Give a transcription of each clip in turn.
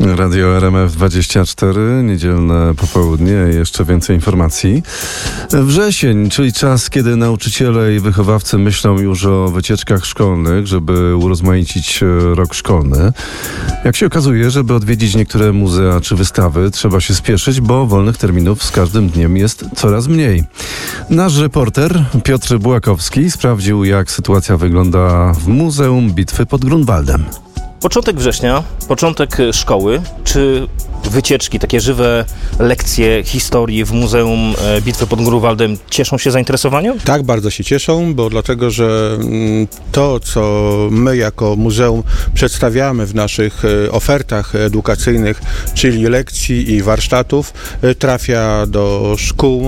Radio RMF24, niedzielne popołudnie, jeszcze więcej informacji. Wrzesień, czyli czas, kiedy nauczyciele i wychowawcy myślą już o wycieczkach szkolnych, żeby urozmaicić rok szkolny. Jak się okazuje, żeby odwiedzić niektóre muzea czy wystawy, trzeba się spieszyć, bo wolnych terminów z każdym dniem jest coraz mniej. Nasz reporter Piotr Bułakowski sprawdził, jak sytuacja wygląda w Muzeum Bitwy pod Grunwaldem. Początek września, początek szkoły, czy wycieczki, takie żywe lekcje historii w Muzeum Bitwy pod Grunwaldem cieszą się zainteresowaniem? Tak, bardzo się cieszą, bo dlatego, że to, co my jako muzeum przedstawiamy w naszych ofertach edukacyjnych, czyli lekcji i warsztatów, trafia do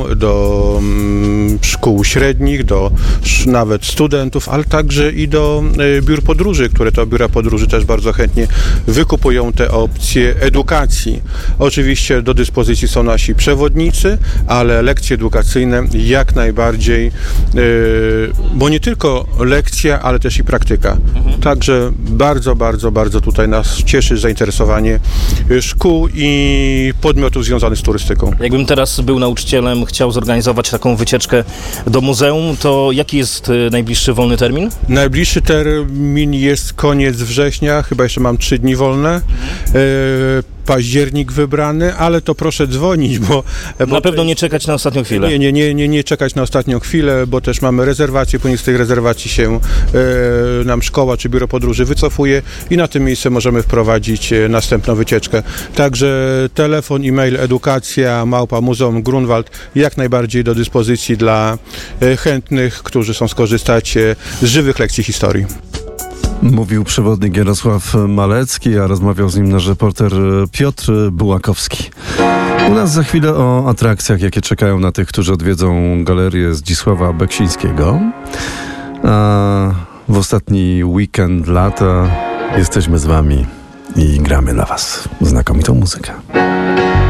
szkół średnich, do nawet studentów, ale także i do biur podróży, które to biura podróży też bardzo chętnie wykupują te opcje edukacji. Oczywiście do dyspozycji są nasi przewodnicy, ale lekcje edukacyjne jak najbardziej, bo nie tylko lekcja, ale też i praktyka. Także bardzo tutaj nas cieszy zainteresowanie szkół i podmiotów związanych z turystyką. Jakbym teraz był nauczycielem, chciał zorganizować taką wycieczkę do muzeum, to jaki jest najbliższy wolny termin? Najbliższy termin jest koniec września, chyba jeszcze mam 3 dni wolne. Październik wybrany, ale to proszę dzwonić, bo na pewno nie czekać na ostatnią chwilę. Nie czekać na ostatnią chwilę, bo też mamy rezerwacje, później z tych rezerwacji się nam szkoła czy biuro podróży wycofuje i na tym miejscu możemy wprowadzić następną wycieczkę. Także telefon, e-mail, edukacja @Muzeum Grunwald jak najbardziej do dyspozycji dla chętnych, którzy chcą skorzystać z żywych lekcji historii. Mówił przewodnik Jarosław Malecki, a rozmawiał z nim nasz reporter Piotr Bułakowski. U nas za chwilę o atrakcjach, jakie czekają na tych, którzy odwiedzą galerię Zdzisława Beksińskiego. A w ostatni weekend lata jesteśmy z wami i gramy dla was znakomitą muzykę.